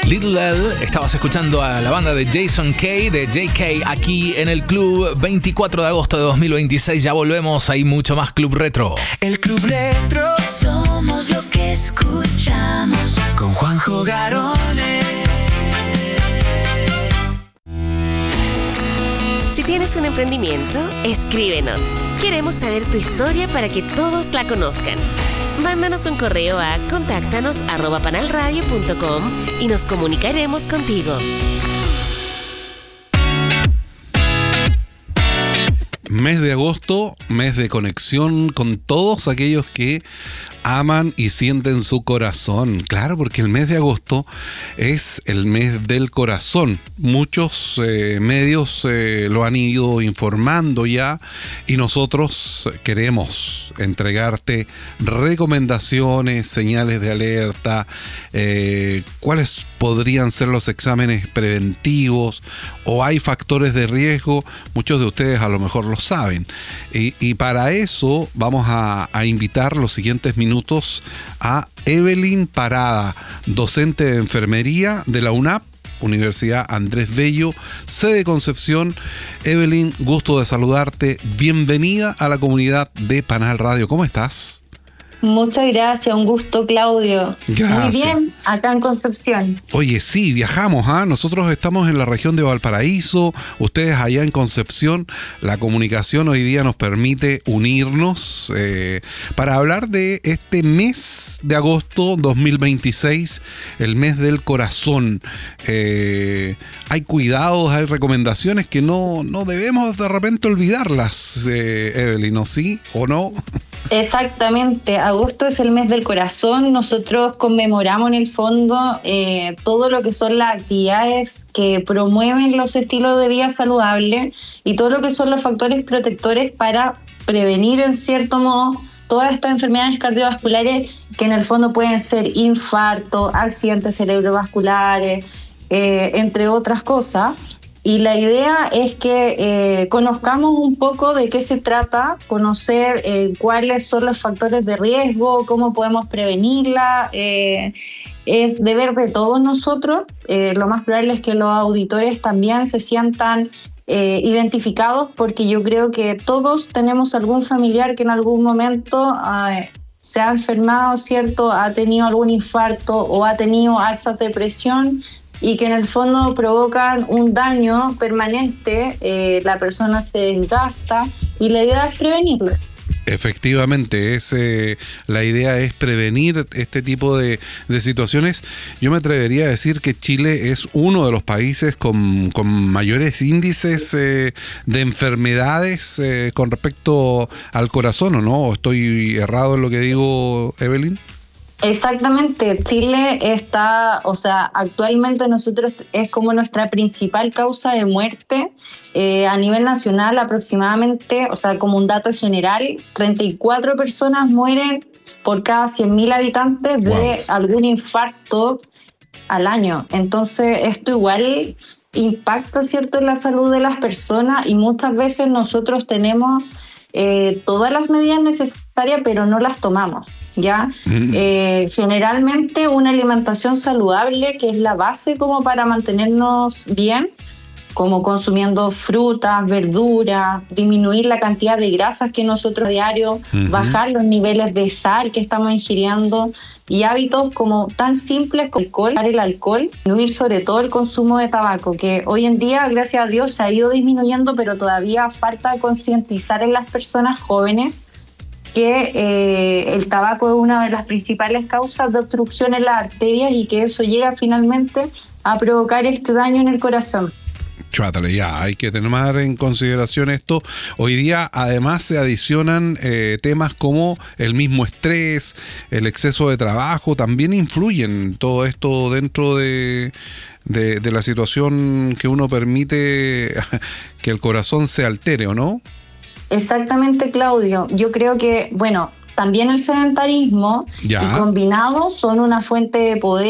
Little L, estabas escuchando a la banda de Jason K, de JK, aquí en el Club, 24 de agosto de 2026. Ya volvemos, hay mucho más Club Retro. El Club Retro, somos lo que escuchamos. Con Juanjo Garones. Si tienes un emprendimiento, escríbenos. Queremos saber tu historia para que todos la conozcan. Mándanos un correo a contáctanos@panalradio.com y nos comunicaremos contigo. Mes de agosto, mes de conexión con todos aquellos que aman y sienten su corazón. Claro, porque el mes de agosto es el mes del corazón. Muchos medios lo han ido informando ya y nosotros queremos entregarte recomendaciones, señales de alerta, cuáles podrían ser los exámenes preventivos o hay factores de riesgo. Muchos de ustedes a lo mejor lo saben. Y para eso vamos a invitar los siguientes minutos a Evelyn Parada, docente de enfermería de la UNAP, Universidad Andrés Bello, sede Concepción. Evelyn, gusto de saludarte. Bienvenida a la comunidad de Panal Radio. ¿Cómo estás? Muchas gracias, un gusto, Claudio. Gracias. Muy bien, acá en Concepción. Oye, sí, viajamos, Nosotros estamos en la región de Valparaíso, ustedes allá en Concepción. La comunicación hoy día nos permite unirnos para hablar de este mes de agosto 2026, el mes del corazón. Hay cuidados, hay recomendaciones que no debemos de repente olvidarlas, Evelyn, ¿no? ¿Sí o no? Exactamente, agosto es el mes del corazón. Nosotros conmemoramos en el fondo todo lo que son las actividades que promueven los estilos de vida saludables y todo lo que son los factores protectores para prevenir en cierto modo todas estas enfermedades cardiovasculares que en el fondo pueden ser infarto, accidentes cerebrovasculares, entre otras cosas. Y la idea es que conozcamos un poco de qué se trata, conocer cuáles son los factores de riesgo, cómo podemos prevenirla. Es deber de todos nosotros. Lo más probable es que los auditores también se sientan identificados, porque yo creo que todos tenemos algún familiar que en algún momento se ha enfermado, ¿cierto? Ha tenido algún infarto o ha tenido alzas de presión, y que en el fondo provocan un daño permanente, la persona se desgasta y la idea es prevenirlo. Efectivamente, la idea es prevenir este tipo de situaciones. Yo me atrevería a decir que Chile es uno de los países con mayores índices de enfermedades con respecto al corazón, ¿o no? ¿Estoy errado en lo que digo, Evelyn? Exactamente, Chile está, actualmente nosotros es como nuestra principal causa de muerte a nivel nacional. Aproximadamente, como un dato general, 34 personas mueren por cada 100.000 habitantes de algún infarto al año. Entonces esto igual impacta, ¿cierto?, en la salud de las personas, y muchas veces nosotros tenemos todas las medidas necesarias pero no las tomamos. ¿Ya? Generalmente una alimentación saludable, que es la base como para mantenernos bien, como consumiendo frutas, verduras, disminuir la cantidad de grasas que nosotros a diario, bajar los niveles de sal que estamos ingiriendo, y hábitos como tan simples como el alcohol, disminuir sobre todo el consumo de tabaco, que hoy en día, gracias a Dios, se ha ido disminuyendo, pero todavía falta concientizar en las personas jóvenes que el tabaco es una de las principales causas de obstrucción en las arterias y que eso llega finalmente a provocar este daño en el corazón. Chátale, ya, hay que tomar en consideración esto. Hoy día además se adicionan temas como el mismo estrés, el exceso de trabajo, también influyen todo esto dentro de la situación que uno permite que el corazón se altere, ¿o no? Exactamente, Claudio. Yo creo que, también el sedentarismo y combinado son una fuente de poder